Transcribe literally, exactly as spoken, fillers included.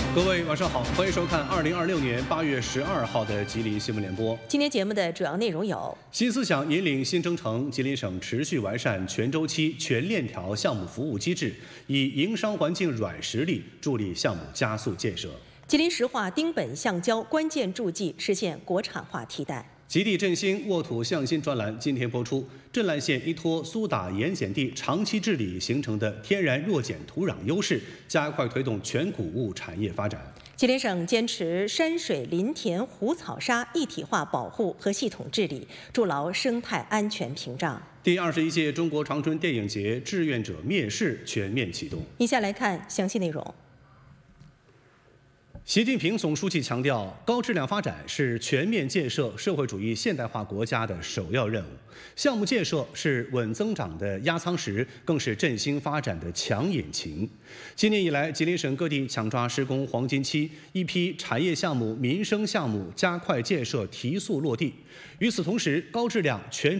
各位晚上好，欢迎收看二零二六年八月十二号的吉林新闻联播。 今天节目的主要内容有： 新思想引领新征程，吉林省持续完善全周期、全链条项目服务机制，以营商环境软实力助力项目加速建设。 吉林石化丁苯橡胶关键助剂实现国产化替代。 极地振兴沃土向新专栏今天播出，镇澜县依托苏打盐碱地长期治理形成的天然弱碱土壤优势，加快推动全谷物产业发展。 吉林省坚持山水林田湖草沙一体化保护和系统治理，筑牢生态安全屏障。 第二十一届中国长春电影节志愿者面试全面启动。 以下来看详细内容。 习近平总书记强调，高质量发展是全面建设社会主义现代化国家的首要任务。项目建设是稳增长的压舱石，更是振兴发展的强引擎。今年以来，吉林省各地抢抓施工黄金期，一批产业项目、民生项目加快建设提速落地。与此同时，高质量全